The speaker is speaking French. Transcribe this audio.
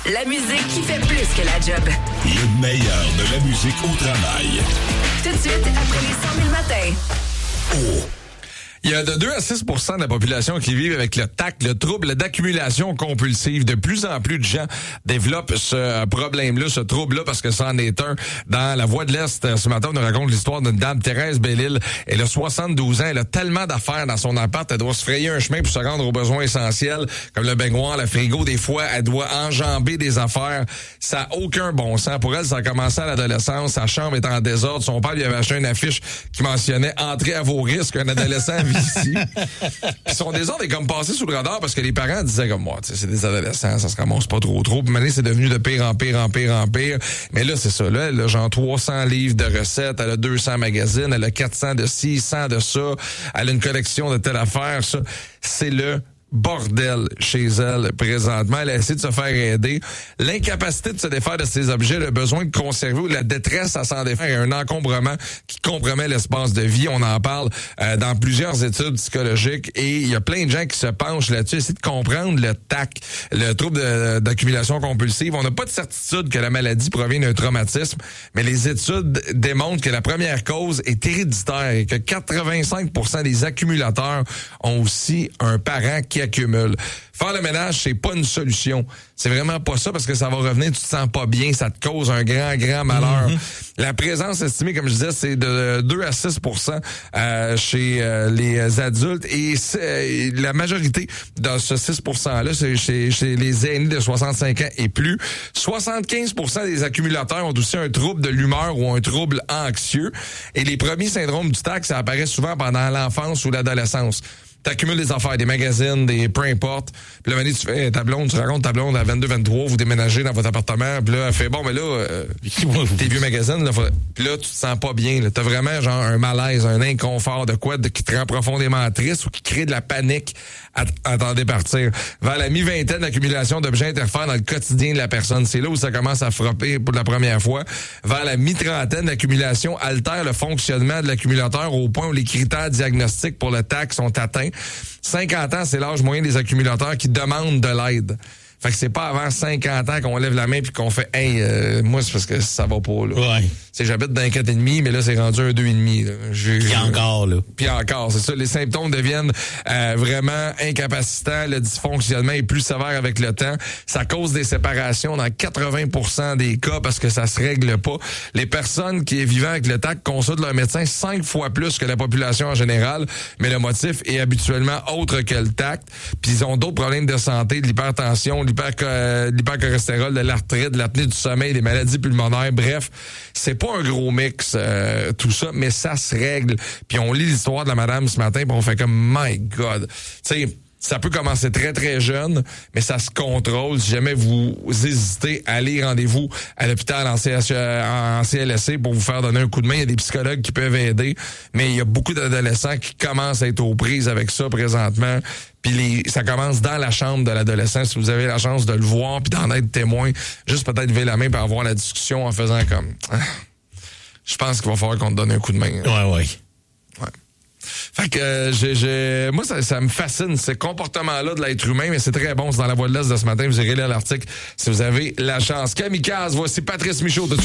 La musique qui fait plus que la job. Le meilleur de la musique au travail. Tout de suite, après les 100 000 matins. Oh. Il y a de 2 à 6 % de la population qui vivent avec le TAC, le trouble d'accumulation compulsive. De plus en plus de gens développent ce problème-là, ce trouble-là, parce que c'en est un. Dans La Voix de l'Est, ce matin, on nous raconte l'histoire d'une dame, Thérèse Bellil. Elle a 72 ans, elle a tellement d'affaires dans son appart, elle doit se frayer un chemin pour se rendre aux besoins essentiels, comme le baignoire, le frigo. Des fois, elle doit enjamber des affaires. Ça n'a aucun bon sens. Pour elle, ça a commencé à l'adolescence. Sa chambre est en désordre. Son père lui avait acheté une affiche qui mentionnait « Entrez à vos risques, un adolescent vit ici ». Puis son désordre est comme passé sous le radar parce que les parents disaient comme moi, c'est des adolescents, ça se ramasse pas trop. Puis maintenant, c'est devenu de pire en pire. Mais là, c'est ça. Là, elle a genre 300 livres de recettes, elle a 200 magazines, elle a 400 de ci, 100 de ça, elle a une collection de telle affaire, ça. C'est le bordel chez elle présentement. Elle a essayé de se faire aider. L'incapacité de se défaire de ses objets, le besoin de conserver ou la détresse à s'en défaire et un encombrement qui compromet l'espace de vie. On en parle dans plusieurs études psychologiques et il y a plein de gens qui se penchent là-dessus, essayer de comprendre le TAC, le trouble d'accumulation compulsive. On n'a pas de certitude que la maladie provient d'un traumatisme, mais les études démontrent que la première cause est héréditaire et que 85% des accumulateurs ont aussi un parent qui accumule. Faire le ménage, c'est pas une solution. C'est vraiment pas ça parce que ça va revenir, tu te sens pas bien, ça te cause un grand malheur. La présence estimée, comme je disais, c'est de 2 à 6 % chez les adultes et la majorité de ce 6 %-là, c'est chez les aînés de 65 ans et plus. 75 % des accumulateurs ont aussi un trouble de l'humeur ou un trouble anxieux. Et les premiers syndromes du TAC, ça apparaît souvent pendant l'enfance ou l'adolescence. T'accumules des affaires, des magazines, des peu importe. Puis là, tu fais tu racontes ta blonde à 22-23, vous déménagez dans votre appartement. Puis là, elle fait, bon, mais là, tes vieux magazines, là, puis là, tu te sens pas bien. Là. T'as vraiment genre un malaise, un inconfort de quoi qui te rend profondément triste ou qui crée de la panique à t'en départir. Vers la mi-vingtaine, l'accumulation d'objets interfère dans le quotidien de la personne. C'est là où ça commence à frapper pour la première fois. Vers la mi-trentaine, l'accumulation altère le fonctionnement de l'accumulateur au point où les critères diagnostiques pour le TAC sont atteints. 50 ans, c'est l'âge moyen des accumulateurs qui demandent de l'aide. Fait que c'est pas avant 50 ans qu'on lève la main puis qu'on fait hey, moi c'est parce que ça va pas là. Ouais. C'est j'habite dans un 4,5 mais là c'est rendu un 2,5 là. Puis encore là. Puis encore, c'est ça, les symptômes deviennent vraiment incapacitants, le dysfonctionnement est plus sévère avec le temps, ça cause des séparations dans 80% des cas parce que ça se règle pas. Les personnes qui vivent avec le TAC consultent leur médecin 5 fois plus que la population en général, mais le motif est habituellement autre que le TAC. Puis ils ont d'autres problèmes de santé, de l'hypertension, l'hypercholestérol, de l'arthrite, de l'apnée du sommeil, des maladies pulmonaires. Bref, c'est pas un gros mix tout ça, mais ça se règle. Puis on lit l'histoire de la madame ce matin, puis on fait comme my God. Tu sais, ça peut commencer très, très jeune, mais ça se contrôle. Si jamais vous hésitez, allez, rendez-vous à l'hôpital en CLSC pour vous faire donner un coup de main. Il y a des psychologues qui peuvent aider, mais il y a beaucoup d'adolescents qui commencent à être aux prises avec ça présentement. Puis ça commence dans la chambre de l'adolescent. Si vous avez la chance de le voir puis d'en être témoin, juste peut-être lever la main pour avoir la discussion en faisant comme... Je pense qu'il va falloir qu'on te donne un coup de main. Ouais. Fait que moi ça me fascine ce comportement-là de l'être humain, mais c'est très bon, c'est dans La Voix de l'Est de ce matin, vous irez lire l'article si vous avez la chance. Kamikaze, voici Patrice Michaud tout de suite.